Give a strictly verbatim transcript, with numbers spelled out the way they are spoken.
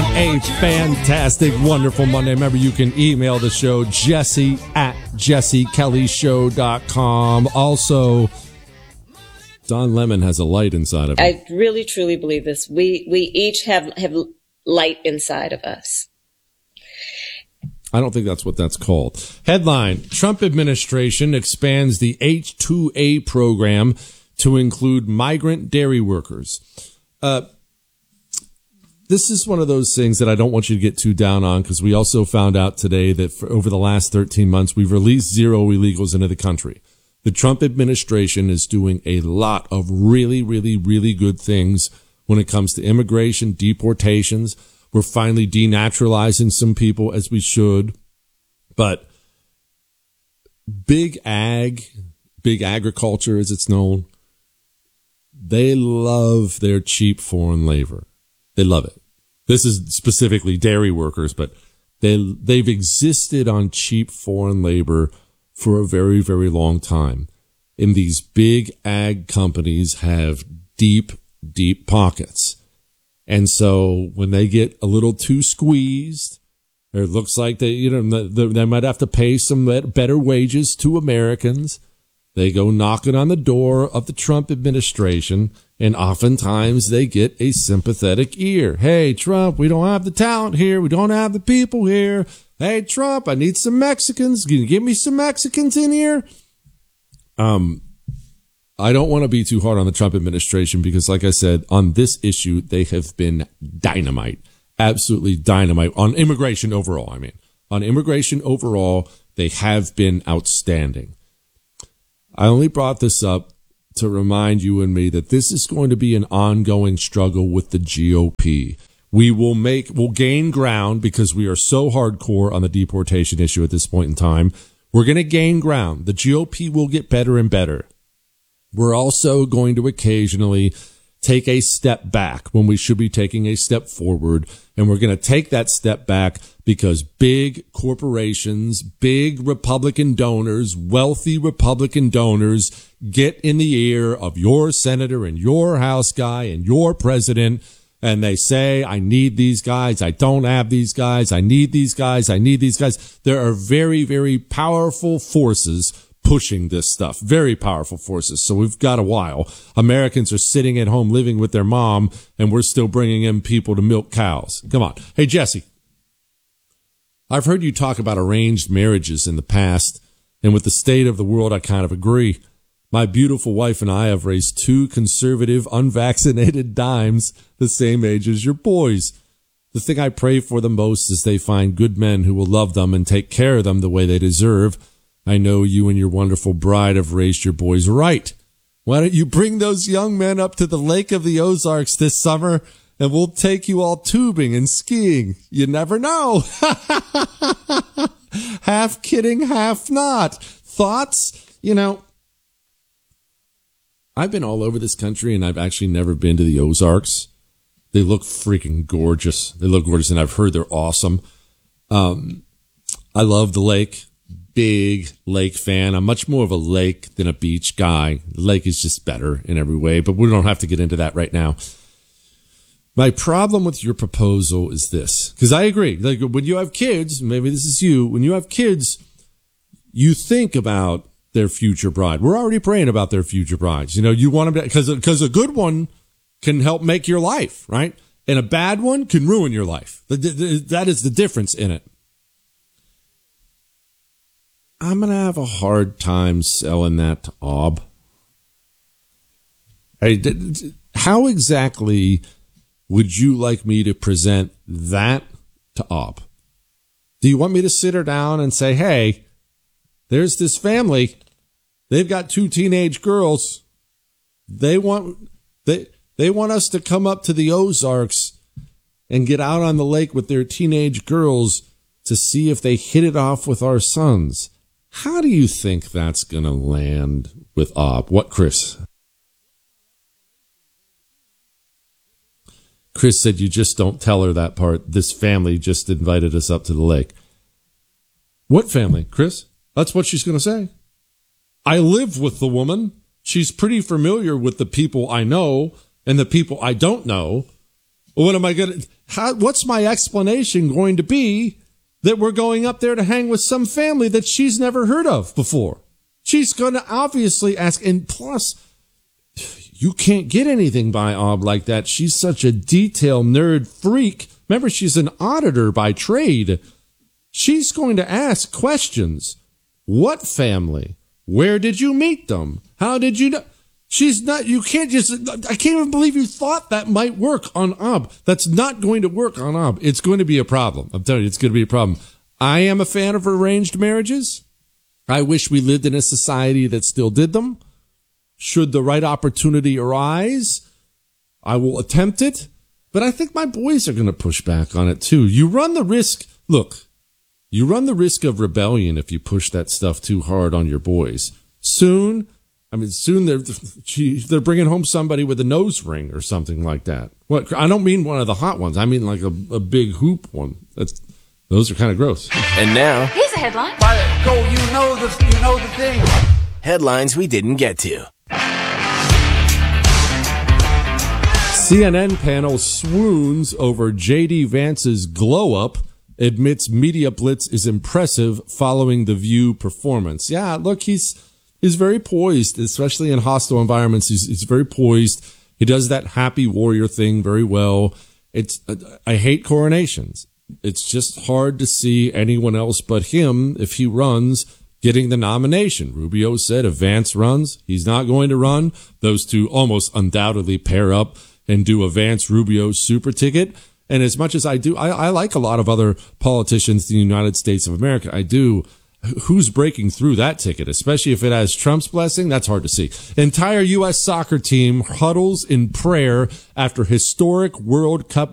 a fantastic, wonderful Monday. Remember, you can email the show, Jesse at jesse kelly show dot com. Also, Don Lemon has a light inside of him. I really, truly believe this. We we each have, have light inside of us. I don't think that's what that's called. Headline, Trump administration expands the H two A program to include migrant dairy workers. Uh, this is one of those things that I don't want you to get too down on, because we also found out today that for over the last thirteen months, we've released zero illegals into the country. The Trump administration is doing a lot of really, really, really good things when it comes to immigration, deportations. We're finally denaturalizing some people, as we should. But big ag, big agriculture as it's known, they love their cheap foreign labor. They love it. This is specifically dairy workers, but they, they've existed on cheap foreign labor for a very, very long time. And these big ag companies have deep, deep pockets. And so when they get a little too squeezed, or it looks like they, you know, they might have to pay some better wages to Americans, they go knocking on the door of the Trump administration, and oftentimes they get a sympathetic ear. Hey, Trump, we don't have the talent here. We don't have the people here. Hey, Trump, I need some Mexicans. Can you give me some Mexicans in here? Um, I don't want to be too hard on the Trump administration because, like I said, on this issue, they have been dynamite, absolutely dynamite. On immigration overall, I mean. On immigration overall, they have been outstanding. I only brought this up to remind you and me that this is going to be an ongoing struggle with the G O P. We will make, we'll gain ground because we are so hardcore on the deportation issue at this point in time. We're going to gain ground. The G O P will get better and better. We're also going to occasionally take a step back when we should be taking a step forward. And we're going to take that step back because big corporations, big Republican donors, wealthy Republican donors get in the ear of your senator and your House guy and your president. And they say, I need these guys. I don't have these guys. I need these guys. I need these guys. There are very, very powerful forces pushing this stuff. Very powerful forces. So we've got a while. Americans are sitting at home living with their mom, and we're still bringing in people to milk cows. Come on. Hey, Jesse, I've heard you talk about arranged marriages in the past, and with the state of the world, I kind of agree. My beautiful wife and I have raised two conservative, unvaccinated dimes the same age as your boys. The thing I pray for the most is they find good men who will love them and take care of them the way they deserve. I know you and your wonderful bride have raised your boys right. Why don't you bring those young men up to the Lake of the Ozarks this summer, and we'll take you all tubing and skiing. You never know. Half kidding, half not. Thoughts? You know, I've been all over this country, and I've actually never been to the Ozarks. They look freaking gorgeous. They look gorgeous, and I've heard they're awesome. Um, I love the lake. Big lake fan. I'm much more of a lake than a beach guy. The lake is just better in every way, but we don't have to get into that right now. My problem with your proposal is this, because I agree. Like when you have kids, maybe this is you, when you have kids, you think about their future bride. We're already praying about their future brides. You know, you want them to, because because a good one can help make your life, right? And a bad one can ruin your life. That is the difference in it. I'm going to have a hard time selling that to Ob. Hey, how exactly would you like me to present that to Ob? Do you want me to sit her down and say, hey, there's this family. They've got two teenage girls. They want they they want us to come up to the Ozarks and get out on the lake with their teenage girls to see if they hit it off with our sons. How do you think that's going to land with Ob? What, Chris? Chris said you just don't tell her that part. This family just invited us up to the lake. What family, Chris? That's what she's going to say. I live with the woman. She's pretty familiar with the people I know and the people I don't know. What am I going to, how, what's my explanation going to be that we're going up there to hang with some family that she's never heard of before? She's going to obviously ask, and plus, you can't get anything by Ob like that. She's such a detail nerd freak. Remember, she's an auditor by trade. She's going to ask questions. What family? Where did you meet them? How did you know? She's not, you can't just, I can't even believe you thought that might work on Ob. That's not going to work on Ob. It's going to be a problem. I'm telling you, it's going to be a problem. I am a fan of arranged marriages. I wish we lived in a society that still did them. Should the right opportunity arise, I will attempt it. But I think my boys are going to push back on it too. You run the risk, look, you run the risk of rebellion if you push that stuff too hard on your boys. Soon, I mean, soon they're, they're bringing home somebody with a nose ring or something like that. What? I don't mean one of the hot ones. I mean like a, a big hoop one. That's, those are kind of gross. And now, here's a headline. By go, you know the, you know the thing. Headlines we didn't get to. C N N panel swoons over J D Vance's glow-up, admits media blitz is impressive following the View performance. Yeah, look, he's he's very poised, especially in hostile environments. He's, he's very poised. He does that happy warrior thing very well. It's I hate coronations. It's just hard to see anyone else but him, if he runs, getting the nomination. Rubio said if Vance runs, he's not going to run. Those two almost undoubtedly pair up and do a Vance-Rubio super ticket. And as much as I do, I, I like a lot of other politicians in the United States of America. I do. Who's breaking through that ticket, especially if it has Trump's blessing? That's hard to see. Entire U S soccer team huddles in prayer after historic World Cup